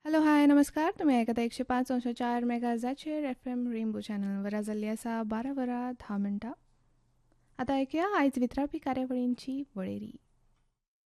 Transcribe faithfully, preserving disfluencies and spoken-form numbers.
Hello hi नमस्कार. तुम्ही ऐकता एकशे पाच अंश चार मेगाझाचेर एफ एम रेनबो चॅनलवर जाल्ली आसा बारा वरां धा मिनटां. आतां ऐकूया आयज वितरावपी कार्यावळींची वळेरी.